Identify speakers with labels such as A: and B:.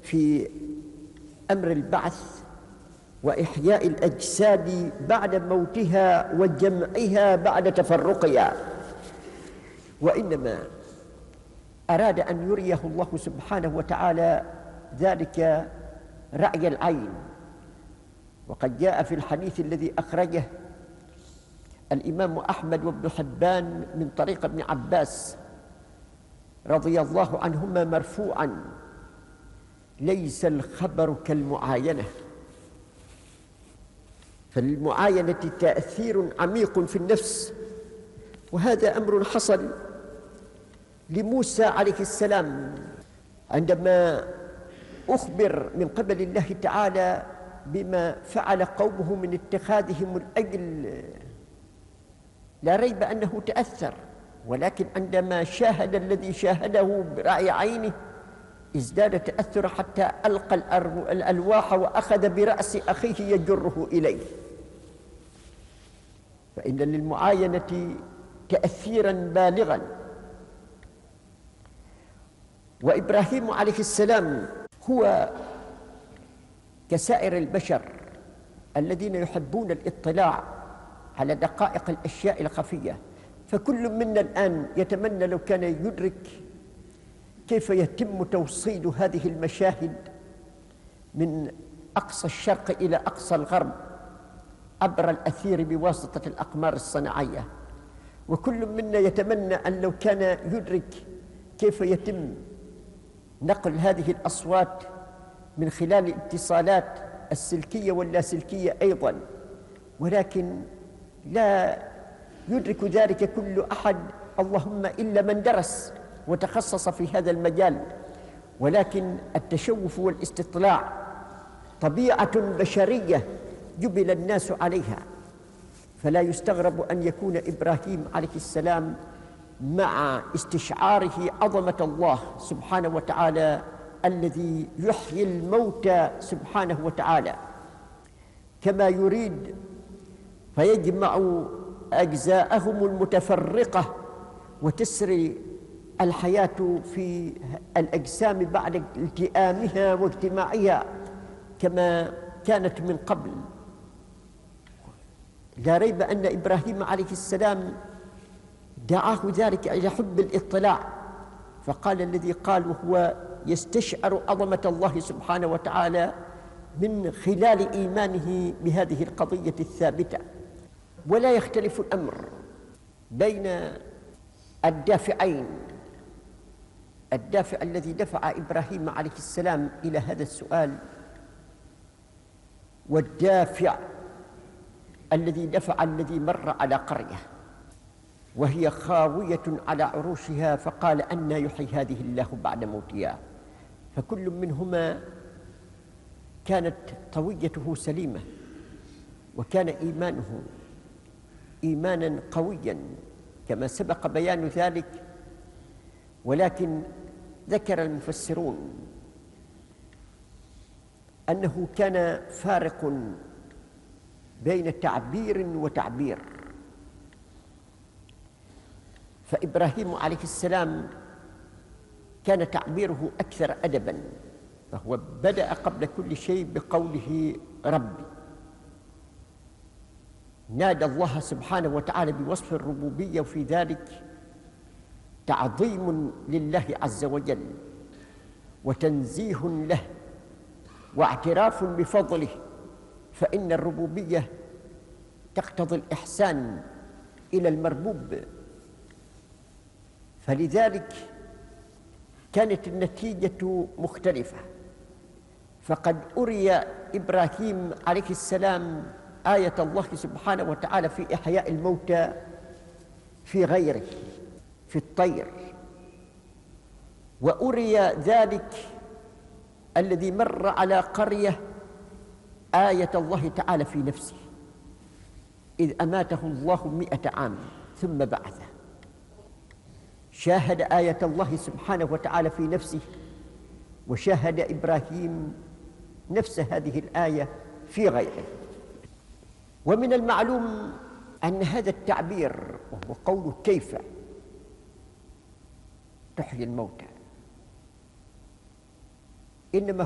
A: في أمر البعث وإحياء الأجساد بعد موتها وجمعها بعد تفرقها، وإنما أراد أن يريه الله سبحانه وتعالى ذلك رأي العين. وقد جاء في الحديث الذي أخرجه الإمام أحمد وابن حبان من طريق ابن عباس رضي الله عنهما مرفوعا: ليس الخبر كالمعاينة، فالمعاينة تأثير عميق في النفس. وهذا أمر حصل لموسى عليه السلام عندما أخبر من قبل الله تعالى بما فعل قومه من اتخاذهم العجل. لا ريب أنه تأثر، ولكن عندما شاهد الذي شاهده برأي عينه ازداد تأثر حتى ألقى الألواح وأخذ برأس أخيه يجره إليه. فإن للمعاينة تأثيرا بالغا. وإبراهيم عليه السلام هو كسائر البشر الذين يحبون الاطلاع على دقائق الأشياء الخفية، فكل منا الآن يتمنى لو كان يدرك كيف يتم توصيل هذه المشاهد من أقصى الشرق إلى أقصى الغرب عبر الأثير بواسطة الأقمار الصناعية. وكل منا يتمنى أن لو كان يدرك كيف يتم نقل هذه الأصوات من خلال الاتصالات السلكية واللاسلكية أيضا، ولكن لا يدرك ذلك كل أحد، اللهم إلا من درس وتخصص في هذا المجال. ولكن التشوف والاستطلاع طبيعة بشرية جبل الناس عليها، فلا يستغرب أن يكون إبراهيم عليه السلام مع استشعاره عظمة الله سبحانه وتعالى الذي يحيي الموتى سبحانه وتعالى كما يريد، فيجمع أجزاءهم المتفرقة وتسري الحياة في الأجسام بعد التئامها واجتماعها كما كانت من قبل. لا ريب أن إبراهيم عليه السلام دعاه ذلك إلى حب الاطلاع، فقال الذي قال وهو يستشعر عظمة الله سبحانه وتعالى من خلال إيمانه بهذه القضية الثابتة. ولا يختلف الأمر بين الدافعين، الدافع الذي دفع إبراهيم عليه السلام إلى هذا السؤال، والدافع الذي دفع الذي مر على قرية وهي خاوية على عروشها فقال أنى يحيي هذه الله بعد موتها. فكل منهما كانت طويته سليمة، وكان إيمانه إيمانا قويا كما سبق بيان ذلك. ولكن ذكر المفسرون أنه كان فارق بين تعبير وتعبير. فإبراهيم عليه السلام كان تعبيره أكثر أدبا، فهو بدأ قبل كل شيء بقوله ربي، نادى الله سبحانه وتعالى بوصف الربوبية، وفي ذلك تعظيم لله عز وجل وتنزيه له واعتراف بفضله، فإن الربوبية تقتضي الإحسان إلى المربوب. فلذلك كانت النتيجة مختلفة. فقد أري إبراهيم عليه السلام آية الله سبحانه وتعالى في إحياء الموتى في غيره، في الطير، وأري ذلك الذي مر على قرية آية الله تعالى في نفسه إذ أماته الله 100 عام ثم بعثه. شاهد آية الله سبحانه وتعالى في نفسه، وشاهد إبراهيم نفس هذه الآية في غيره. ومن المعلوم أن هذا التعبير وهو قول كيف تحيي الموتى إنما